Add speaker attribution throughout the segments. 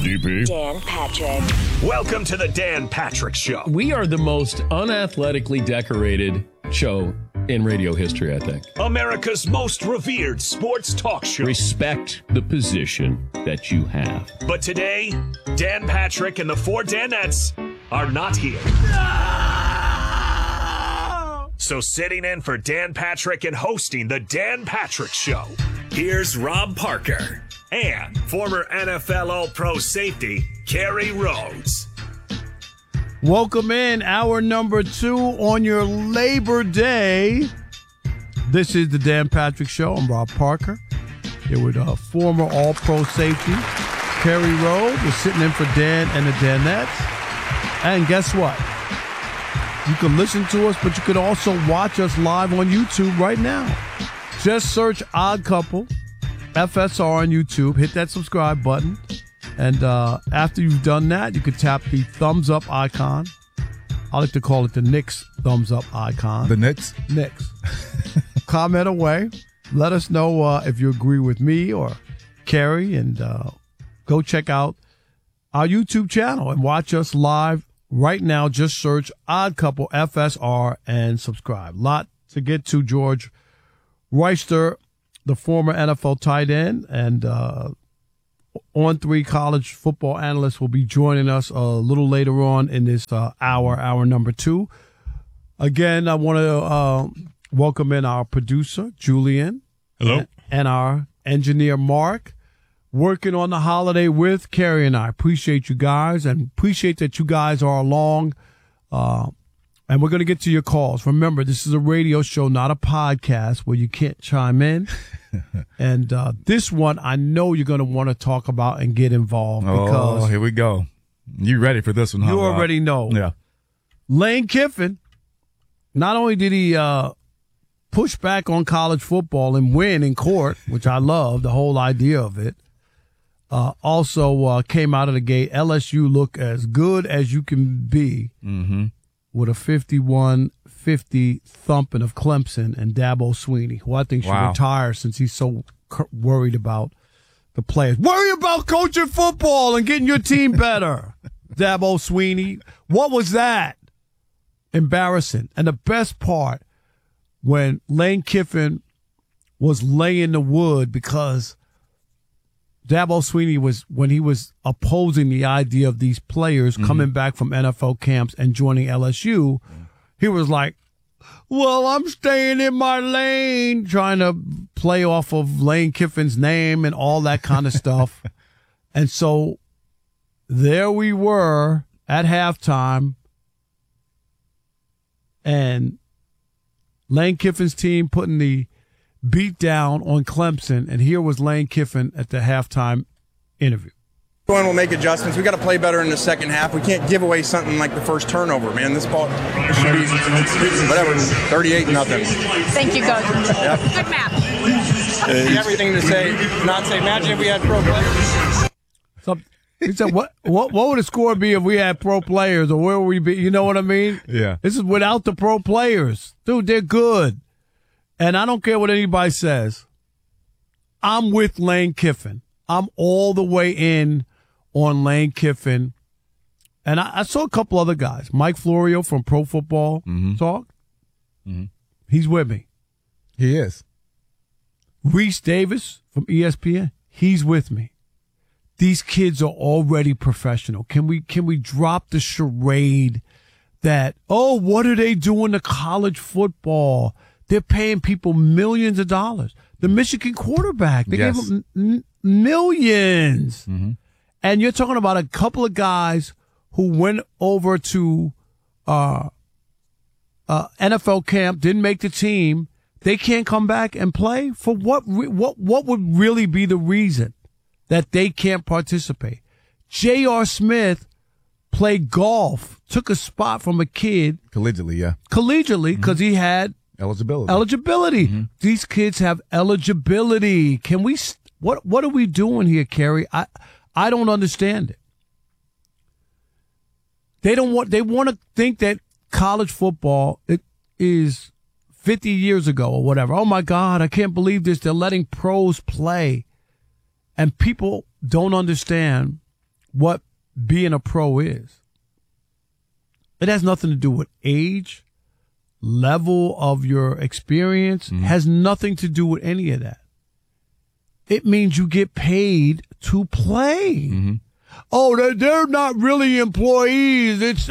Speaker 1: DP.
Speaker 2: Dan Patrick.
Speaker 3: Welcome to the Dan Patrick Show.
Speaker 1: We are the most unathletically decorated show in radio history, I think.
Speaker 3: America's most revered sports talk show.
Speaker 1: Respect the position that you have.
Speaker 3: But today, Dan Patrick and the four Danettes are not here. So sitting in for Dan Patrick and hosting the Dan Patrick Show, here's Rob Parker and former NFL All-Pro safety, Kerry Rhodes.
Speaker 4: Welcome in, hour number 2 on your Labor Day. This is the Dan Patrick Show. I'm Rob Parker, here with former All-Pro safety, Kerry Rhodes. We're sitting in for Dan and the Danettes. And guess what? You can listen to us, but you could also watch us live on YouTube right now. Just search Odd Couple, FSR on YouTube. Hit that subscribe button. And after you've done that, you can tap the thumbs up icon. I like to call it the Knicks thumbs up icon.
Speaker 5: The Knicks?
Speaker 4: Knicks. Comment away. Let us know if you agree with me or Kerry. And go check out our YouTube channel and watch us live right now. Just search Odd Couple FSR and subscribe. Lot to get to. George Royster, the former NFL tight end and On3 college football analyst, will be joining us a little later on in this hour number 2. Again, I want to welcome in our producer, Julian.
Speaker 5: Hello.
Speaker 4: And our engineer, Mark, working on the holiday with Kerry and I. Appreciate you guys and appreciate that you guys are along. And we're going to get to your calls. Remember, this is a radio show, not a podcast where you can't chime in. And this one, I know you're going to want to talk about and get involved. Because
Speaker 5: here we go. You ready for this one, huh?
Speaker 4: You already know.
Speaker 5: Yeah.
Speaker 4: Lane Kiffin, not only did he push back on college football and win in court, which I love, the whole idea of it, also came out of the gate. LSU look as good as you can be. Mm-hmm. With a 51-50 thumping of Clemson and Dabo Swinney, who I think should retire since he's so worried about the players. Worry about coaching football and getting your team better. Dabo Swinney. What was that? Embarrassing. And the best part, when Lane Kiffin was laying the wood because Dabo Swinney when he was opposing the idea of these players coming back from NFL camps and joining LSU, he was like, well, I'm staying in my lane, trying to play off of Lane Kiffin's name and all that kind of stuff. And so there we were at halftime, and Lane Kiffin's team putting the beat down on Clemson, and here was Lane Kiffin at the halftime interview.
Speaker 6: We'll make adjustments. We got to play better in the second half. We can't give away something like the first turnover, man. This ball should be whatever, 38-0.
Speaker 7: Thank you, Coach.
Speaker 6: Yep.
Speaker 7: Good match.
Speaker 6: Everything to say, not say. Imagine if we had pro players.
Speaker 4: So, he said, what would the score be if we had pro players, or where would we be? You know what I mean?
Speaker 5: Yeah.
Speaker 4: This is without the pro players. Dude, they're good. And I don't care what anybody says. I'm with Lane Kiffin. I'm all the way in on Lane Kiffin. And I saw a couple other guys. Mike Florio from Pro Football Talk. Mm-hmm. He's with me.
Speaker 5: He is.
Speaker 4: Reese Davis from ESPN. He's with me. These kids are already professional. Can we drop the charade that, oh, what are they doing to college football? They're paying people millions of dollars. The Michigan quarterback, they gave him millions. Mm-hmm. And you're talking about a couple of guys who went over to NFL camp, didn't make the team. They can't come back and play? For what would really be the reason that they can't participate? J.R. Smith played golf, took a spot from a kid.
Speaker 5: Collegiately, yeah.
Speaker 4: Collegiately, because he had eligibility. Mm-hmm. These kids have eligibility. Can we? What are we doing here, Kerry? I don't understand it. They want to think that college football it is 50 years ago or whatever. Oh my God, I can't believe this. They're letting pros play, and people don't understand what being a pro is. It has nothing to do with age, level of your experience, has nothing to do with any of that. It means you get paid to play. Oh, they're not really employees. It's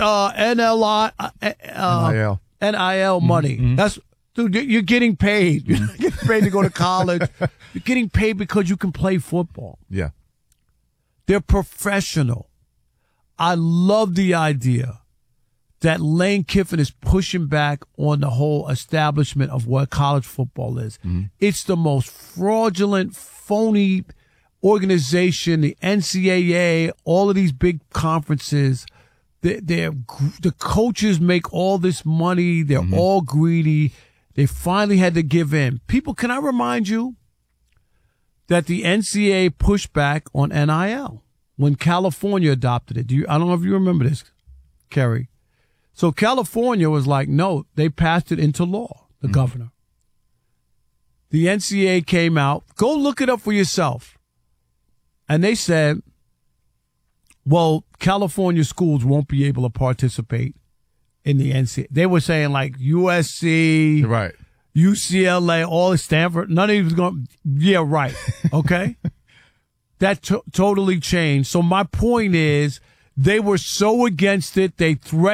Speaker 4: NIL money. That's, dude, you're getting paid. You're not getting paid to go to college. You're getting paid because you can play football.
Speaker 5: Yeah.
Speaker 4: They're professional. I love the idea that Lane Kiffin is pushing back on the whole establishment of what college football is. It's the most fraudulent, phony organization, the NCAA, all of these big conferences. The coaches make all this money. They're all greedy. They finally had to give in. People, can I remind you that the NCAA pushed back on NIL when California adopted it? I don't know if you remember this, Kerry. So California was like, no, they passed it into law, the governor. The NCAA came out. Go look it up for yourself. And they said, well, California schools won't be able to participate in the NCAA. They were saying like USC,
Speaker 5: Right.
Speaker 4: UCLA, all of Stanford. None of these going, yeah, right. Okay. That totally changed. So my point is, they were so against it. They threatened